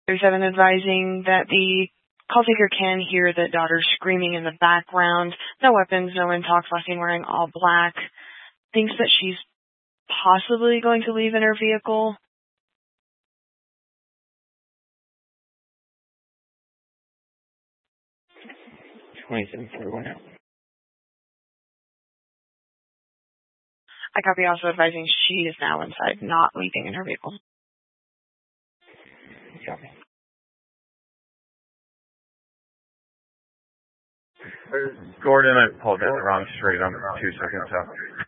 37 advising that the call taker can hear the daughter screaming in the background. No weapons, no one talk, fussing, wearing all black. Thinks that she's possibly going to leave in her vehicle. I copy, also advising she is now inside, not leaving in her vehicle. Copy. Gordon, I pulled at the wrong street. I'm 2 seconds out.